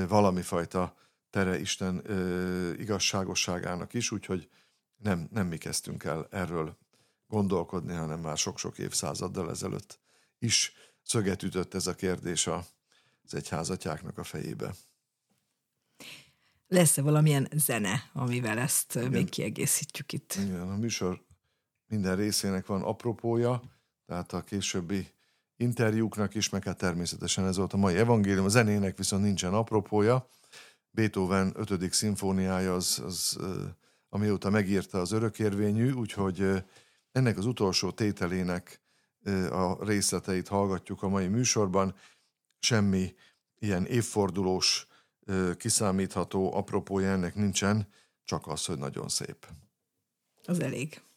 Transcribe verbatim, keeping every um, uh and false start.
valami fajta tere Isten igazságosságának is, úgyhogy nem, nem mi kezdtünk el erről gondolkodni, hanem már sok-sok évszázaddal ezelőtt is szöget ütött ez a kérdés az egyházatyáknak a fejébe. Lesz-e valamilyen zene, amivel ezt Igen. még kiegészítjük itt? Igen, a műsor minden részének van apropója, tehát a későbbi interjúknak is, meg hát természetesen ez volt a mai evangélium, a zenének viszont nincsen apropója. Beethoven ötödik szimfóniája az, az amióta megírta, az örökérvényű, úgyhogy ennek az utolsó tételének a részleteit hallgatjuk a mai műsorban. Semmi ilyen évfordulós, kiszámítható apropója ennek nincsen, csak az, hogy nagyon szép. Az elég.